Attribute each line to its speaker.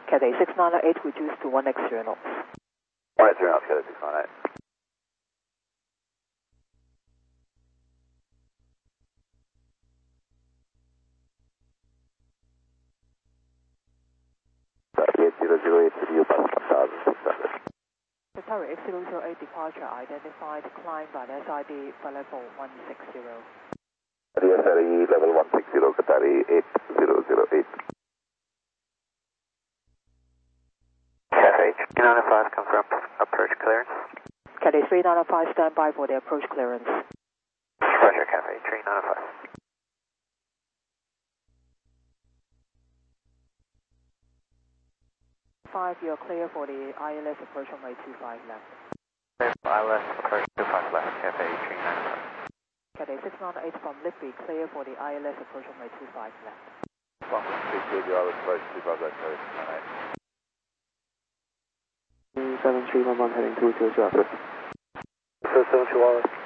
Speaker 1: Cathay 698 reduced to 1x0 knots.
Speaker 2: 1x0 knots, Cathay 698. Qatari 8008 to you, bus 1600.
Speaker 1: Qatari 8008 departure identified, climb by the SID for level 160.
Speaker 2: The SRE level 160, Qatari 8008.
Speaker 3: Cathay 395, confirm approach clearance.
Speaker 1: Cathay 395, stand by for the approach clearance.
Speaker 3: Roger, Cathay 395.
Speaker 1: You're clear for the ILS approach runway 25 left.
Speaker 3: ILS approach 25 left, Cathay 395.
Speaker 1: Cathay 698 from Lippy, clear for the ILS approach runway 25 left.
Speaker 2: One, speak with you, ILS approach 25 left, Cathay 698.
Speaker 4: 7311 heading 220 after.
Speaker 2: 72 ILS.